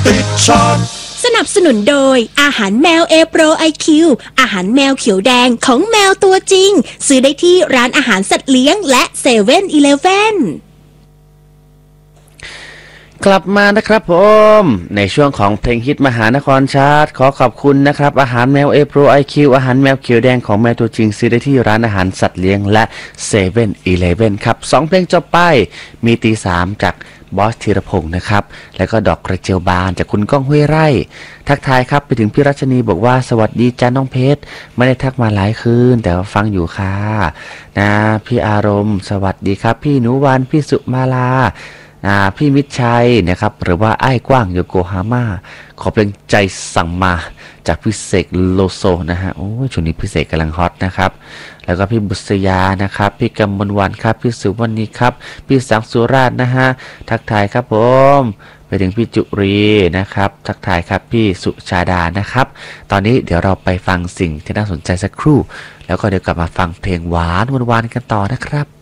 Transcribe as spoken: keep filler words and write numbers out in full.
ติดช็อตสนับสนุนโดยอาหารแมว A Pro ไอ คิว อาหารแมวเขียวแดงของแมวตัวจริงซื้อได้ที่ร้านอาหารสัตว์เลี้ยงและเซเว่นอีเลฟเว่นกลับมานะครับผมในช่วงของเพลงฮิตมหานครชาร์ตขอขอบคุณนะครับอาหารแมว A Pro ไอ คิว อาหารแมวเขียวแดงของแมวตัวจริงซื้อได้ที่ร้านอาหารสัตว์เลี้ยงและเซเว่นอีเลฟเว่นครับสองเพลงจบไปมีตีสามจากบอสธีรพงศ์นะครับแล้วก็ดอกกระเจียวบานจากคุณก้องห้วยไร่ทักทายครับไปถึงพี่รัชนีบอกว่าสวัสดีจ้าน้องเพชรไม่ได้ทักมาหลายคืนแต่ว่าฟังอยู่ค่ะนะพี่อารมณ์สวัสดีครับพี่หนูวันพี่สุมาลาพี่มิตรชัยนะครับหรือว่าไอ้กว้างโยโกฮาม่าขอเพลงใจสั่งมาจากพี่เสกโลโซนะฮะโอ้ช่วงนี้พี่เสกกำลังฮอตนะครับแล้วก็พี่บุษยานะครับพี่กำมลวันครับพี่สุวรรณีครับพี่สังสุราชนะฮะทักทายครับผมไปถึงพี่จุรีนะครับทักทายครับพี่สุชาดานะครับตอนนี้เดี๋ยวเราไปฟังสิ่งที่น่าสนใจสักครู่แล้วก็เดี๋ยวกลับมาฟังเพลงหวานหวานๆกันต่อนะครับ